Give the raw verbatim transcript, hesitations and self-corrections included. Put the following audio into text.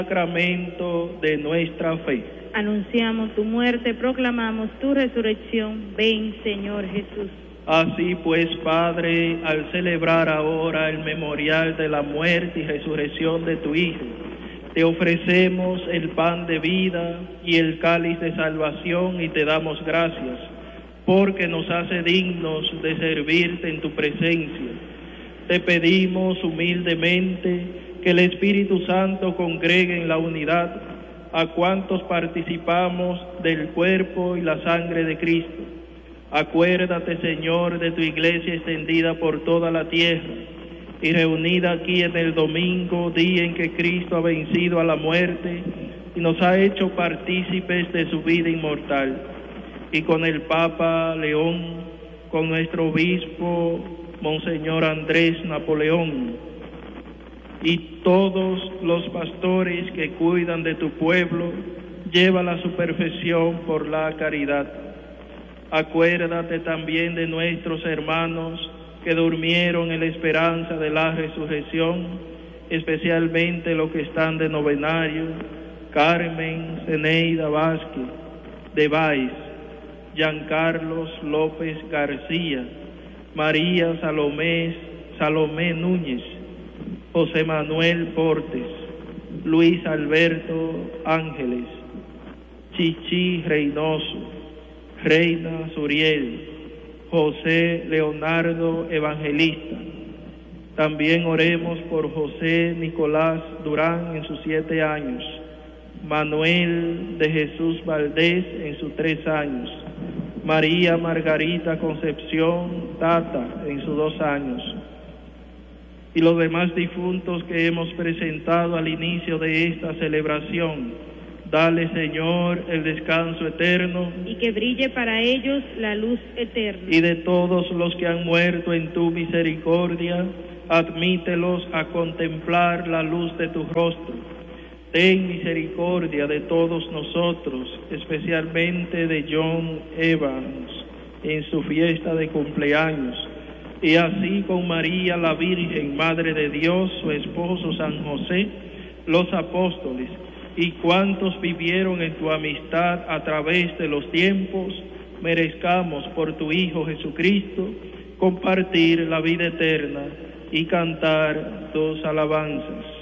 sacramento de nuestra fe. Anunciamos tu muerte, proclamamos tu resurrección. Ven, Señor Jesús. Así pues, Padre, al celebrar ahora el memorial de la muerte y resurrección de tu Hijo, te ofrecemos el pan de vida y el cáliz de salvación y te damos gracias, porque nos hace dignos de servirte en tu presencia. Te pedimos humildemente que el Espíritu Santo congregue en la unidad a cuantos participamos del cuerpo y la sangre de Cristo. Acuérdate, Señor, de tu iglesia extendida por toda la tierra y reunida aquí en el domingo, día en que Cristo ha vencido a la muerte y nos ha hecho partícipes de su vida inmortal. Y con el Papa León, con nuestro obispo Monseñor Andrés Napoleón, y todos los pastores que cuidan de tu pueblo, llévala a su perfección por la caridad. Acuérdate también de nuestros hermanos que durmieron en la esperanza de la resurrección, especialmente los que están de novenario: Carmen Zeneida Vázquez de Báez, Giancarlos López García, María Salomé, Salomé Núñez, José Manuel Portes, Luis Alberto Ángeles, Chichi Reynoso, Reina Suriel, José Leonardo Evangelista. También oremos por José Nicolás Durán en sus siete años, Manuel de Jesús Valdés en sus tres años, María Margarita Concepción Tata en sus dos años, y los demás difuntos que hemos presentado al inicio de esta celebración. Dale, Señor, el descanso eterno, y que brille para ellos la luz eterna. Y de todos los que han muerto en tu misericordia, admítelos a contemplar la luz de tu rostro. Ten misericordia de todos nosotros, especialmente de John Evans en su fiesta de cumpleaños, y así con María la Virgen, Madre de Dios, su esposo San José, los apóstoles, y cuantos vivieron en tu amistad a través de los tiempos, merezcamos por tu Hijo Jesucristo compartir la vida eterna y cantar tus alabanzas.